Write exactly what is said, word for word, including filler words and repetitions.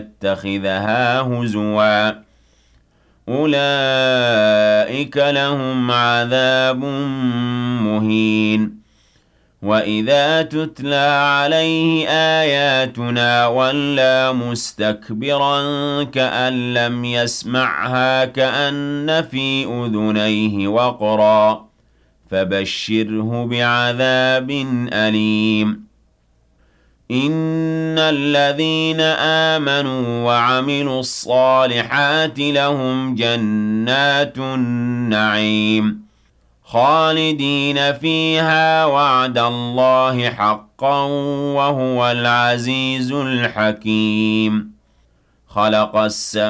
يتخذها هزوا أولئك لهم عذاب مهين وإذا تتلى عليه آياتنا ولى مستكبرا كأن لم يسمعها كأن في أذنيه وقرا فبشره بعذاب أليم إن الذين آمنوا وعملوا الصالحات لهم جنات النعيم خالدين فيها وعد الله حقا وهو العزيز الحكيم خلق السماوات